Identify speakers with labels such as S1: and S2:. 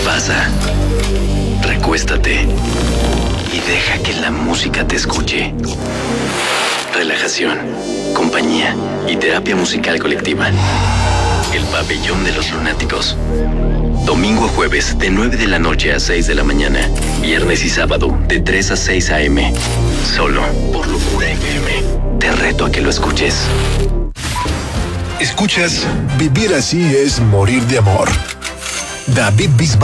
S1: pasa. Recuéstate y deja que la música te escuche. Relajación, compañía y terapia musical colectiva. El Pabellón de los Lunáticos. Domingo a jueves de 9 de la noche a 6 de la mañana. Viernes y sábado de 3 a 6 a.m. Solo por Locura FM. Te reto a que lo escuches.
S2: Escuchas Vivir así es morir de amor. David Bisbal.